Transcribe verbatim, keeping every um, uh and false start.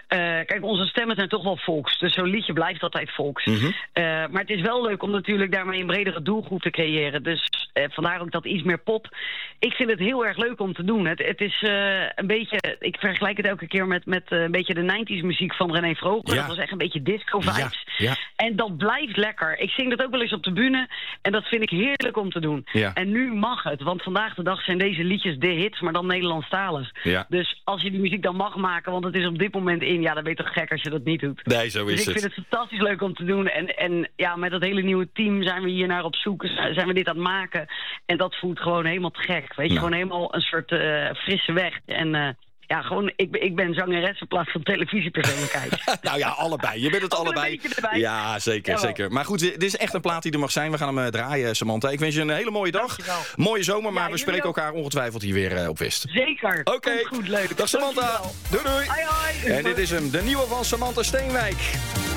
Uh, kijk, onze stemmen zijn toch wel volks. Dus zo'n liedje blijft altijd volks. Mm-hmm. Uh, maar het is wel leuk om natuurlijk daarmee een bredere doelgroep te creëren. Dus uh, vandaar ook dat iets meer pop. Ik vind het heel erg leuk om te doen. Het, het is uh, een beetje... Ik vergelijk het elke keer met, met uh, een beetje de negentig muziek van René Vroger. Ja. Dat was echt een beetje disco-vibes. Ja. Ja. En dat blijft lekker. Ik zing dat ook wel eens op de bühne. En dat vind ik heerlijk om te doen. Ja. En nu mag het. Want vandaag de dag zijn deze liedjes de hits, maar dan Nederlandstalig. Ja. Dus als je die muziek dan mag maken, want het is op dit moment in... Ja, dan ben je toch gek als je dat niet doet. Nee, zo is dus ik het. vind het fantastisch leuk om te doen. En, en ja, met dat hele nieuwe team zijn we hier naar op zoek. Zijn we dit aan het maken. En dat voelt gewoon helemaal te gek. Weet je, nou. Gewoon helemaal een soort uh, frisse weg. En... Uh, Ja, gewoon, ik, ik ben zangeres in plaats van televisiepersoonlijkheid. Nou ja, allebei. Je bent het allebei. Ja, zeker, Jawel. zeker. Maar goed, dit is echt een plaat die er mag zijn. We gaan hem uh, draaien, Samantha. Ik wens je een hele mooie dag. Dankjewel. Mooie zomer, maar ja, we spreken ook. elkaar ongetwijfeld hier weer uh, op West. Zeker. Oké. Okay. Goed, leuk. Dag Samantha. Doei, doei. Hoi, hoi. En dit is hem, de nieuwe van Samantha Steenwijk.